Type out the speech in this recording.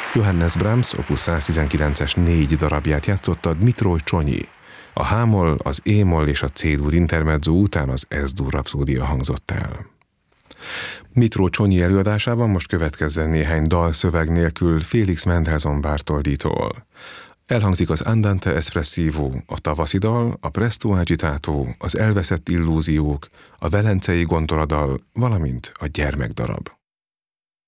Johannes Brahms opus 119-es 4 darabját játszotta Dmitro Csonyi. A H-moll, az E-moll és a C-dur intermezzo után az S-dur rapszódia hangzott el. Dmitro Csonyi előadásában most következzen néhány dal szöveg nélkül Félix Mendelssohn Bartolditól. Elhangzik az Andante Espressivo, a Tavaszi dal, a Presto Agitato, az Elveszett illúziók, a Velencei gondoladal, valamint a Gyermekdarab.